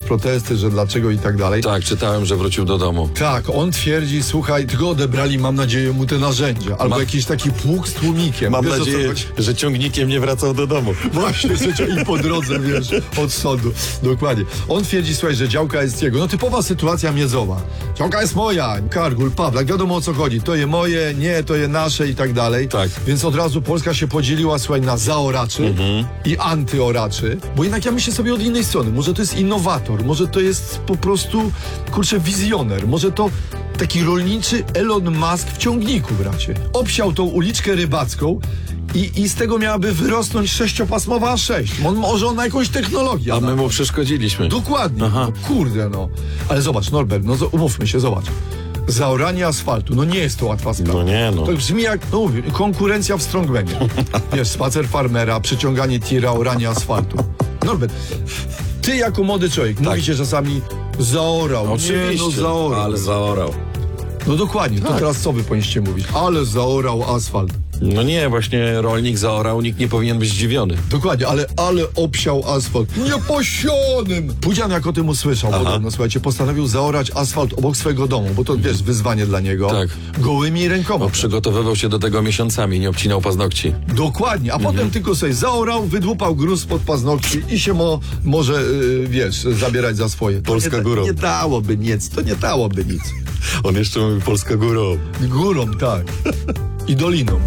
protesty, że dlaczego i tak dalej. Tak, czytałem, że wrócił do domu. Tak, on twierdzi, słuchaj, tylko odebrali, mam nadzieję, mu te narzędzia. Albo jakiś taki pług z tłumikiem. Mam Wiesz, o co nadzieję, chodzi? że ciągnikiem nie wracał do domu. Właśnie, i po drodze, wiesz, od sądu. Dokładnie. On twierdzi, słuchaj, że działka jest jego. No typowa sytuacja miezowa. Działka jest moja, Kargul, Pawlak, wiadomo o co chodzi. To je moje, nie, to je nasze i tak dalej. Tak. Więc od razu Polska się podzieliła, słuchaj, na zaoraczy i antyoraczy. Bo jednak ja myślę sobie od innej strony. Może to jest innowator, może to jest po prostu, kurczę, wizjoner. Może to taki rolniczy Elon Musk w ciągniku, bracie. Obsiał tą uliczkę rybacką i z tego miałaby wyrosnąć 6-pasmowa A6. Może on na jakąś technologię. A my mu przeszkodziliśmy. Dokładnie. Aha. No, kurde, no. Ale zobacz, Norbert, no umówmy się, zobacz. Zaoranie asfaltu, no nie jest to łatwa sprawa. No nie, no. To brzmi jak, no mówię, konkurencja w strongmanie. Wiesz, spacer farmera, przyciąganie tira, oranie asfaltu. Norbert, ty jako młody człowiek, mówicie czasami zaorał. Oczywiście, Nie, no zaorał. ale zaorał. No dokładnie, to Tak. teraz co wy powinniście mówić? Ale zaorał asfalt. No nie, właśnie rolnik zaorał, nikt nie powinien być zdziwiony. Dokładnie, ale obsiał asfalt. Nieposionym! Pudzian jak o tym usłyszał, podobno, słuchajcie, postanowił zaorać asfalt obok swojego domu, bo to, wiesz, wyzwanie dla niego. Tak. Gołymi rękoma. Bo przygotowywał się do tego miesiącami, nie obcinał paznokci. Dokładnie, a potem tylko sobie zaorał, wydłupał gruz pod paznokci i się może, wiesz, zabierać za swoje. To Polska nie, górą. Nie dałoby nic, to nie dałoby nic. On jeszcze mówi Polska górą. Górą, tak. I doliną.